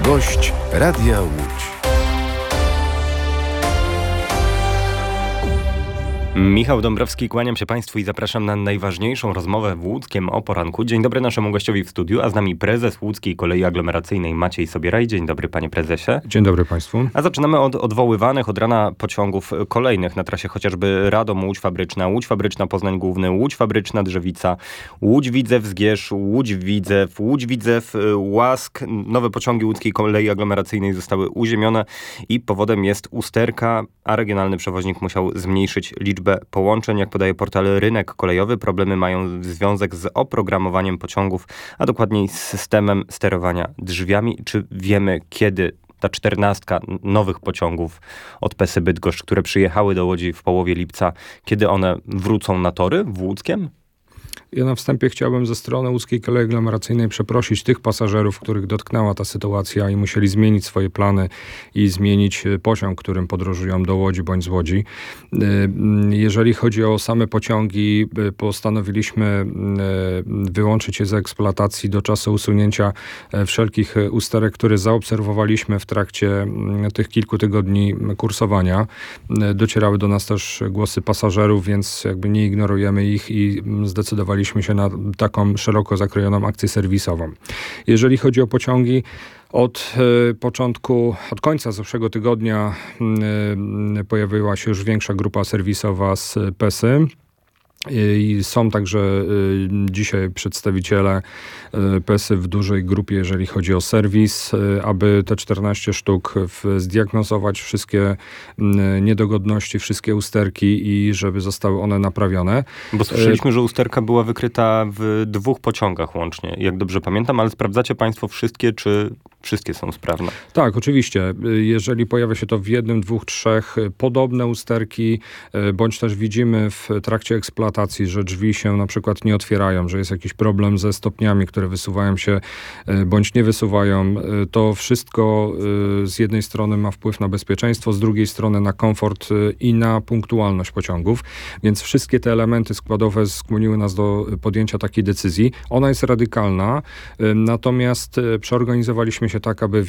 Gość Radia Łódź. Michał Dąbrowski, kłaniam się Państwu i zapraszam na najważniejszą rozmowę w Łódzkiem o poranku. Dzień dobry naszemu gościowi w studiu, a z nami prezes Łódzkiej Kolei Aglomeracyjnej Maciej Sobieraj. Dzień dobry, panie prezesie. Dzień dobry Państwu. A zaczynamy od odwoływanych od rana pociągów kolejnych na trasie chociażby Radom-Łódź Fabryczna Poznań Główny, Łódź Fabryczna Drzewica, Łódź-Widzew-Zgierz, Łódź-Widzew, Łask. Nowe pociągi Łódzkiej Kolei Aglomeracyjnej zostały uziemione i powodem jest usterka, a regionalny przewoźnik musiał zmniejszyć liczbę połączeń. Jak podaje portal Rynek Kolejowy, problemy mają związek z oprogramowaniem pociągów, a dokładniej z systemem sterowania drzwiami. Czy wiemy, kiedy ta 14 nowych pociągów od PESY Bydgoszcz, które przyjechały do Łodzi w połowie lipca, kiedy one wrócą na tory w Łódzkiem? Ja na wstępie chciałbym ze strony Łódzkiej Kolei Aglomeracyjnej przeprosić tych pasażerów, których dotknęła ta sytuacja i musieli zmienić swoje plany i zmienić pociąg, którym podróżują do Łodzi bądź z Łodzi. Jeżeli chodzi o same pociągi, postanowiliśmy wyłączyć je z eksploatacji do czasu usunięcia wszelkich usterek, które zaobserwowaliśmy w trakcie tych kilku tygodni kursowania. Docierały do nas też głosy pasażerów, więc jakby nie ignorujemy ich i zdecydowaliśmy się na taką szeroko zakrojoną akcję serwisową. Jeżeli chodzi o pociągi, od końca zeszłego tygodnia pojawiła się już większa grupa serwisowa z PESY. I są także dzisiaj przedstawiciele PESY w dużej grupie, jeżeli chodzi o serwis, aby te 14 sztuk zdiagnozować wszystkie niedogodności, wszystkie usterki i żeby zostały one naprawione. Bo słyszeliśmy, że usterka była wykryta w 2 pociągach łącznie, jak dobrze pamiętam, ale sprawdzacie Państwo wszystkie, czy wszystkie są sprawne? Tak, oczywiście. Jeżeli pojawia się to w 1, 2, 3 podobne usterki, bądź też widzimy w trakcie eksploatacji, że drzwi się na przykład nie otwierają, że jest jakiś problem ze stopniami, które wysuwają się bądź nie wysuwają, to wszystko z jednej strony ma wpływ na bezpieczeństwo, z drugiej strony na komfort i na punktualność pociągów. Więc wszystkie te elementy składowe skłoniły nas do podjęcia takiej decyzji. Ona jest radykalna, natomiast przeorganizowaliśmy się tak, aby